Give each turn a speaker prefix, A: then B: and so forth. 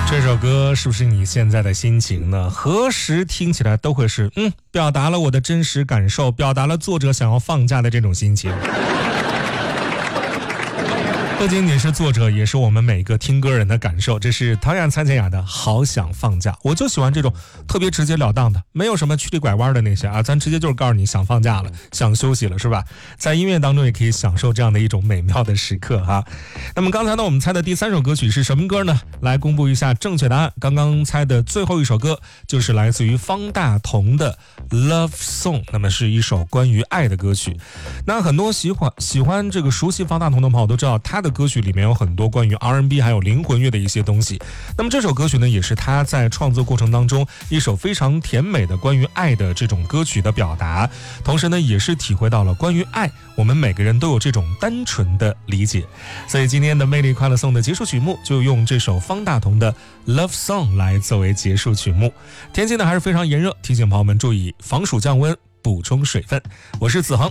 A: 这首歌是不是你现在的心情呢？何时听起来都会是表达了我的真实感受，表达了作者想要放假的这种心情。不仅仅是作者，也是我们每个听歌人的感受。这是唐雅蔡健雅的《好想放假》，我就喜欢这种特别直截了当的，没有什么曲里拐弯的那些啊，咱直接就是告诉你想放假了，想休息了，是吧？在音乐当中也可以享受这样的一种美妙的时刻哈。那么刚才呢，我们猜的第3首歌曲是什么歌呢？来公布一下正确答案。刚刚猜的最后一首歌就是来自于方大同的 Love Song， 那么是一首关于爱的歌曲。那很多喜欢这个熟悉方大同的朋友都知道，他的歌曲里面有很多关于 R&B 还有灵魂乐的一些东西。那么这首歌曲呢，也是他在创作过程当中一首非常甜美的关于爱的这种歌曲的表达，同时呢，也是体会到了关于爱，我们每个人都有这种单纯的理解。所以今天的魅力快乐颂的结束曲目就用这首方大同的 Love Song 来作为结束曲目。天气呢还是非常炎热，提醒朋友们注意防暑降温，补充水分。我是子恒。